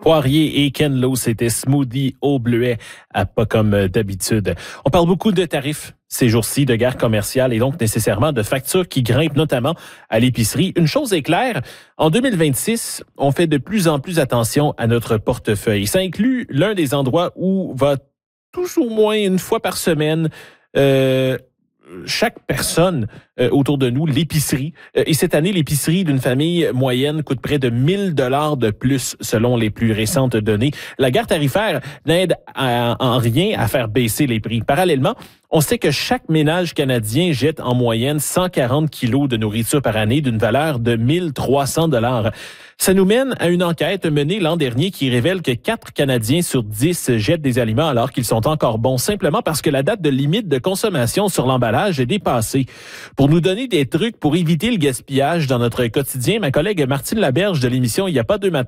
Poirier et Ken Lo, c'était smoothie au bleuet, pas comme d'habitude. On parle beaucoup de tarifs ces jours-ci, de guerre commerciale et donc nécessairement de factures qui grimpent, notamment à l'épicerie. Une chose est claire, en 2026, on fait de plus en plus attention à notre portefeuille. Ça inclut l'un des endroits où va toujours moins une fois par semaine chaque personne autour de nous, l'épicerie. Et cette année, l'épicerie d'une famille moyenne coûte près de 1 000 $ de plus selon les plus récentes données. La guerre tarifaire n'aide en rien à faire baisser les prix. Parallèlement, on sait que chaque ménage canadien jette en moyenne 140 kilos de nourriture par année d'une valeur de 1 300 $. Ça nous mène à une enquête menée l'an dernier qui révèle que 4 Canadiens sur 10 jettent des aliments alors qu'ils sont encore bons, simplement parce que la date de limite de consommation sur l'emballage est dépassée. Pour nous donner des trucs pour éviter le gaspillage dans notre quotidien, ma collègue Martine Laberge de l'émission Il y a pas deux matins